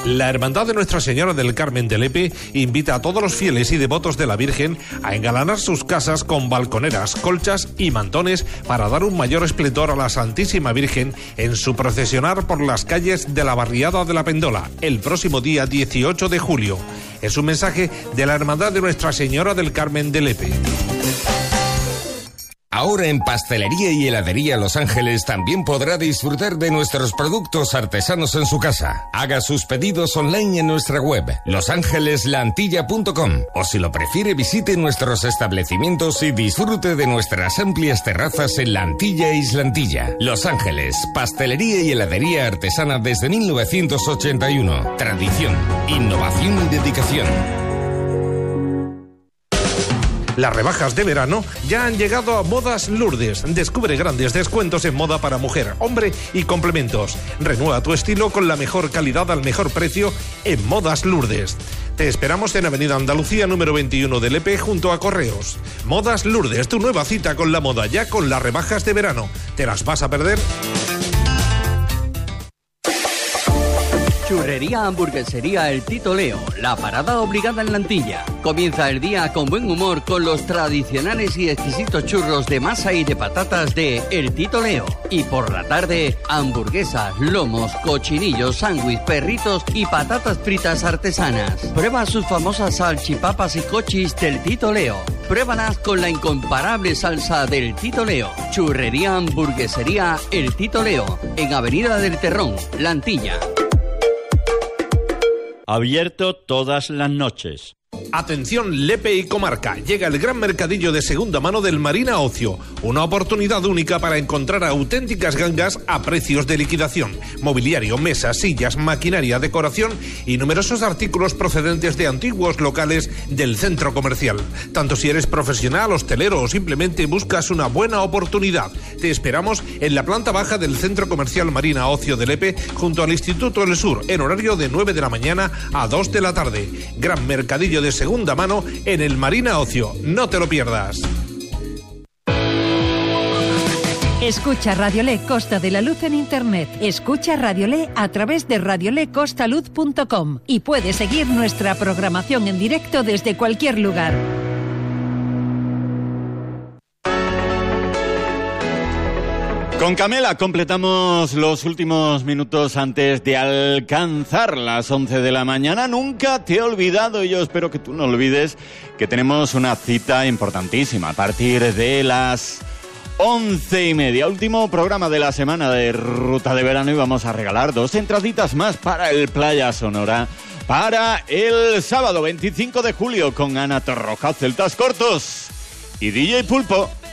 La Hermandad de Nuestra Señora del Carmen de Lepe invita a todos los fieles y devotos de la Virgen a engalanar sus casas con balconeras, colchas y mantones para dar un mayor esplendor a la Santísima Virgen en su procesionar por las calles de la barriada de la Pendola el próximo día 18 de julio. Es un mensaje de la Hermandad de Nuestra Señora del Carmen de Lepe. Ahora en Pastelería y Heladería Los Ángeles también podrá disfrutar de nuestros productos artesanos en su casa. Haga sus pedidos online en nuestra web, losangeles.lantilla.com, o si lo prefiere visite nuestros establecimientos y disfrute de nuestras amplias terrazas en La Antilla e Islantilla. Los Ángeles, Pastelería y Heladería artesana desde 1981. Tradición, innovación y dedicación. Las rebajas de verano ya han llegado a Modas Lourdes. Descubre grandes descuentos en moda para mujer, hombre y complementos. Renueva tu estilo con la mejor calidad al mejor precio en Modas Lourdes. Te esperamos en Avenida Andalucía número 21 de Lepe junto a Correos. Modas Lourdes, tu nueva cita con la moda ya con las rebajas de verano. ¿Te las vas a perder? Churrería Hamburguesería El Tito Leo, la parada obligada en La Antilla. Comienza el día con buen humor con los tradicionales y exquisitos churros de masa y de patatas de El Tito Leo. Y por la tarde, hamburguesas, lomos, cochinillos, sándwich, perritos y patatas fritas artesanas. Prueba sus famosas salchipapas y cochis del Tito Leo. Pruébalas con la incomparable salsa del Tito Leo. Churrería Hamburguesería El Tito Leo, en Avenida del Terrón, La Antilla. Abierto todas las noches. Atención Lepe y comarca, llega el gran mercadillo de segunda mano del Marina Ocio, una oportunidad única para encontrar auténticas gangas a precios de liquidación, mobiliario, mesas, sillas, maquinaria, decoración y numerosos artículos procedentes de antiguos locales del centro comercial. Tanto si eres profesional, hostelero o simplemente buscas una buena oportunidad, te esperamos en la planta baja del centro comercial Marina Ocio de Lepe junto al Instituto del Sur en horario de 9 de la mañana a 2 de la tarde. Gran mercadillo de segunda mano en el Marina Ocio. No te lo pierdas. Escucha Radiolé Costa de la Luz en Internet. Escucha Radiolé a través de radiolecostaluz.com y puedes seguir nuestra programación en directo desde cualquier lugar. Con Camela completamos los últimos minutos antes de alcanzar las 11 de la mañana. Nunca te he olvidado, y yo espero que tú no olvides, que tenemos una cita importantísima a partir de las 11:30. Último programa de la semana de Ruta de Verano y vamos a regalar 2 entraditas más para el Playa Sonora para el sábado 25 de julio con Ana Torroja, Celtas Cortos y DJ Pulpo.